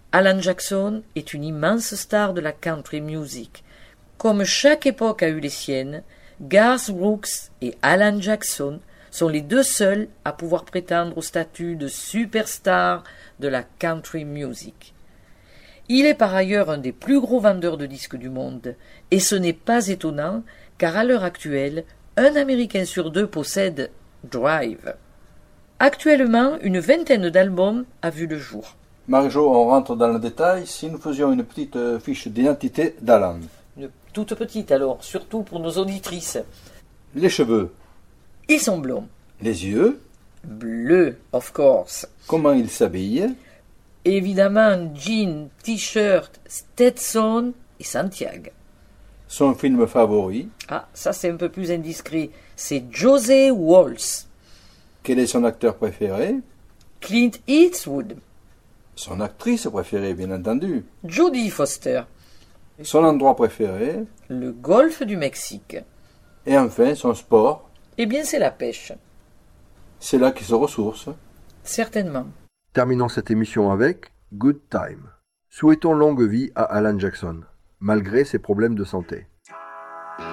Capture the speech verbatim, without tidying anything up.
Alan Jackson est une immense star de la country music. Comme chaque époque a eu les siennes, Garth Brooks et Alan Jackson sont les deux seuls à pouvoir prétendre au statut de superstar de la country music. Il est par ailleurs un des plus gros vendeurs de disques du monde, et ce n'est pas étonnant, car à l'heure actuelle, un Américain sur deux possède Drive. Actuellement, une vingtaine d'albums a vu le jour. Marie-Jo, on rentre dans le détail. Si nous faisions une petite fiche d'identité d'Alan. Une toute petite alors, surtout pour nos auditrices. Les cheveux. Ils sont blonds. Les yeux. Bleus, of course. Comment il s'habille? Évidemment, jean, t-shirt, Stetson et Santiago. Son film favori? Ah, ça c'est un peu plus indiscret. C'est José Walsh. Quel est son acteur préféré? Clint Eastwood. Son actrice préférée, bien entendu. Jodie Foster. Son endroit préféré? Le golfe du Mexique. Et enfin, son sport? Eh bien, c'est la pêche. C'est là qu'il se ressource. Certainement. Terminons cette émission avec Good Time. Souhaitons longue vie à Alan Jackson, malgré ses problèmes de santé.